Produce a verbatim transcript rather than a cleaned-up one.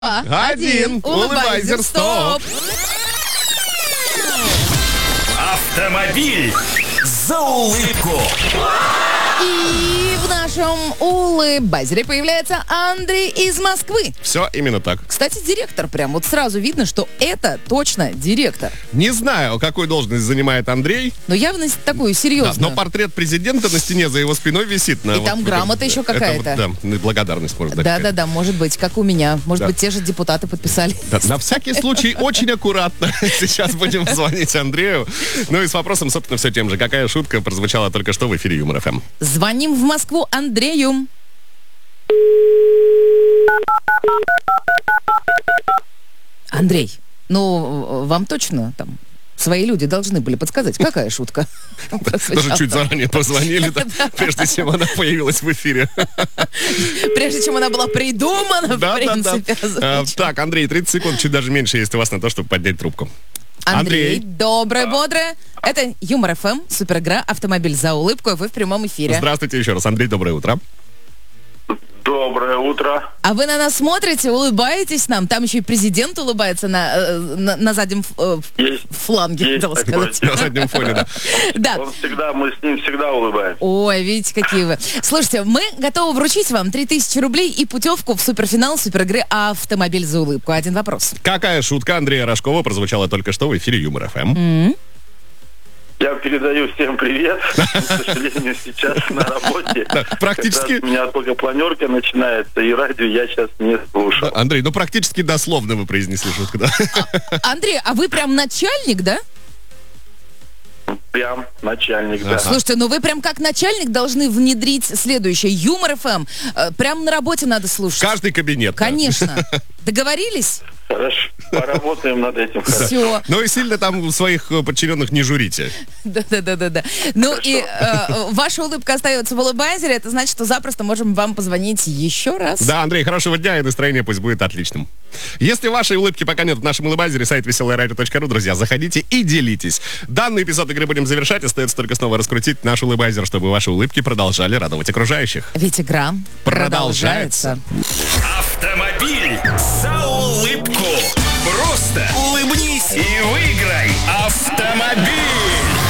Один. Улыбайзер, стоп. Автомобиль за улыбку. И в нашем улыбайзере появляется Андрей из Москвы. Все именно так. Кстати, директор прям. Вот сразу видно, что это точно директор. Не знаю, какую должность занимает Андрей. Но явно такую серьезную. Да, но портрет президента на стене за его спиной висит. На И вот, там грамота еще какая-то. Это, вот, да, благодарность, можно сказать. Да-да-да, может быть, как у меня. Может Да. быть, те же депутаты подписали. Да, на всякий случай очень аккуратно. Сейчас будем звонить Андрею. Ну и с вопросом, собственно, все тем же. Какая шутка прозвучала только что в эфире Юмор ФМ? Звоним в Москву Андрею. Андрей, ну, вам точно там свои люди должны были подсказать, какая шутка? Даже чуть заранее позвонили, да, прежде чем она появилась в эфире. Прежде чем она была придумана, в Да, да, да. принципе. А, Так, Андрей, тридцать секунд, чуть даже меньше есть у вас на то, чтобы поднять трубку. Андрей, Андрей. доброе, бодрое. Это Юмор ФМ, супергра «Автомобиль за улыбку», а вы в прямом эфире. Здравствуйте еще раз. Андрей, доброе утро. Доброе утро. А вы на нас смотрите, улыбаетесь нам? Там еще и президент улыбается на, э, на, на заднем э, Есть. фланге, Есть хотела такое. сказать. На заднем фоне, да. Да. Он всегда, мы с ним всегда улыбаемся. Ой, видите, какие вы. Слушайте, мы готовы вручить вам три тысячи рублей и путевку в суперфинал суперигры «Автомобиль за улыбку». Один вопрос. Какая шутка Андрея Рожкова прозвучала только что в эфире Юмор ФМ? Я передаю всем привет. К сожалению, сейчас на работе. Практически. Как раз у меня только планерка начинается, и радио я сейчас не слушаю. Андрей, ну практически дословно вы произнесли шутку, да? Андрей, а вы прям начальник, да? Прям начальник, да. Слушайте, ну вы прям как начальник должны внедрить следующее. Юмор ФМ. Э, Прям на работе надо слушать. Каждый кабинет. да. Конечно. Договорились? Хорошо. Поработаем над этим. Хорошо. Все. Ну и сильно там своих э, подчиненных не журите. Да-да-да-да. Ну и э, ваша улыбка остается в улыбайзере. Это значит, что запросто можем вам позвонить еще раз. Да, Андрей, хорошего дня, и настроение пусть будет отличным. Если вашей улыбки пока нет в нашем улыбайзере, сайт веселое радио точка ру, друзья, заходите и делитесь. Данный эпизод игры будем завершать. Остается только снова раскрутить наш улыбайзер, чтобы ваши улыбки продолжали радовать окружающих. Ведь игра продолжается. Автомобиль за улыбку. Просто улыбнись и выиграй автомобиль.